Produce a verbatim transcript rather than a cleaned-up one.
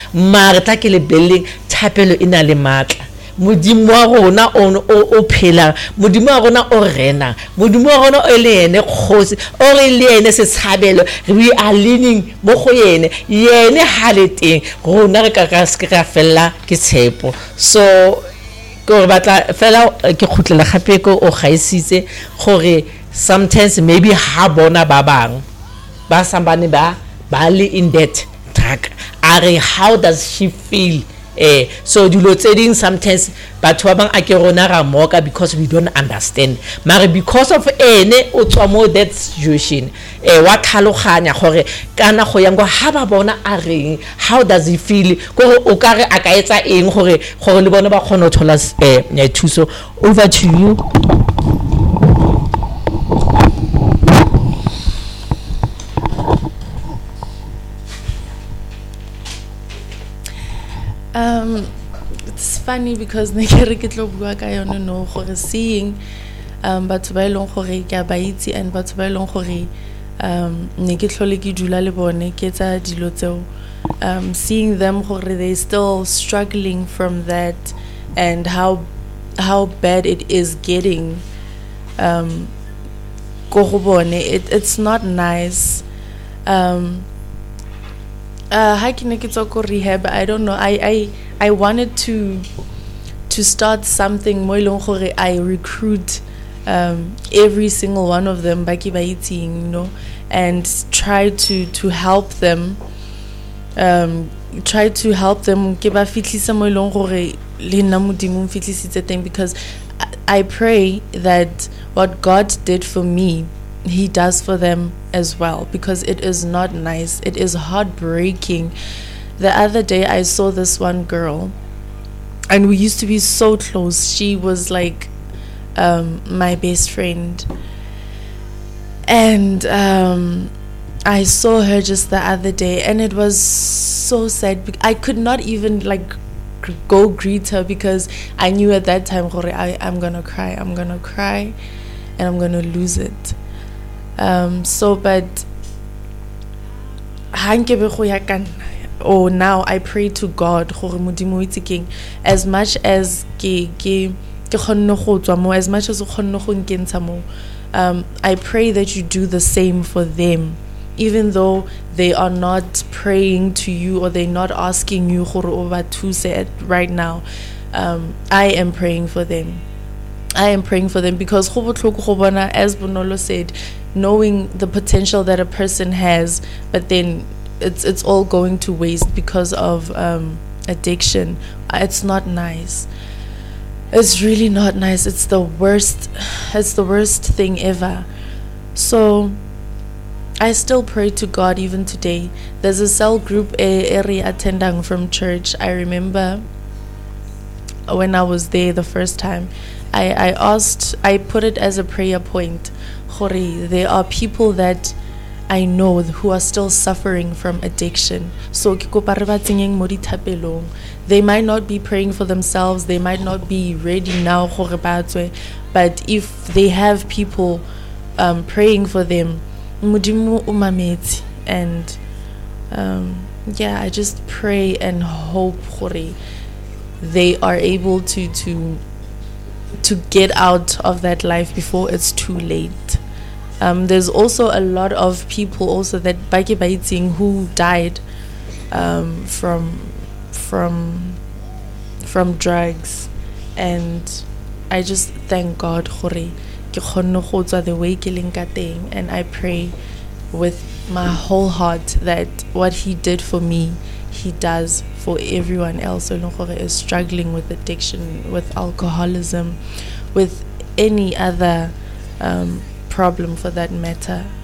mare tla ke le building thapelo ina le matla modimo wa rona o o phela modimo wa rona o rena modimo wa rona o le ene kgosi o re le ene se tshabelo we are leaning mo go yene yene haleteng rona re ka ka se ka fella ke tshepo so go batla fela ke khutlela gape ko o gaisitse gore sometimes maybe ha bona ba bang ba sambane ba ba le in that track are how does she feel eh so dilo tse ding sometimes batho ba bang a ke rona ra moka because we don't understand mare because of ene o tswa mo that situation eh wa tlhaloganya gore kana go yang go ha ba bona a reng how does he feel go o ka re a ka etsa eng gore gore le bona ba kgona go thola eh thuso over to you. Um, it's funny because ne ke re ke tlo bua ka yone no gore seeing um batho ba ilong gore ke ba itse and batho ba ilong gore um ne ke tlhole ke dula le bone ke tsa dilo tseo um seeing them gore they still struggling from that and how how bad it is getting um go go bone it it's not nice um Uh, how can I get to rehab? I don't know. I, I, I wanted to to start something more long. I recruit um, every single one of them, baki ba eating, you know, and try to to help them. Um, try to help them. Ke ba fitlisa mo long gore le nna modimo mfitlisitse teng because I, I pray that what God did for me, He does for them as well, because it is not nice. It is heartbreaking. The other day I saw this one girl and we used to be so close. She was like um, my best friend, and um, I saw her just the other day and it was so sad. I could not even like go greet her because I knew at that time I, I'm gonna cry I'm gonna cry and I'm gonna lose it. Um, so, but oh, now I pray to God as much as as much as um, I pray that you do the same for them, even though they are not praying to you or they're not asking you to say it right now. um, I am praying for them. I am praying for them because as Bonolo said, knowing the potential that a person has, but then it's it's all going to waste because of um, addiction. It's not nice. It's really not nice. It's the worst. It's the worst thing ever. So I still pray to God even today. There's a cell group area attending from church. I remember when I was there the first time, I, I asked, I put it as a prayer point. There are people that I know who are still suffering from addiction. So they might not be praying for themselves, they might not be ready now, but if they have people um, praying for them, and um, yeah, I just pray and hope they are able to to to get out of that life before it's too late. Um, there's also a lot of people also that baki baiting who died um, from from from drugs, and I just thank God for the way and I pray with my whole heart that what He did for me, He does for everyone else who is struggling with addiction, with alcoholism, with any other um, problem for that matter.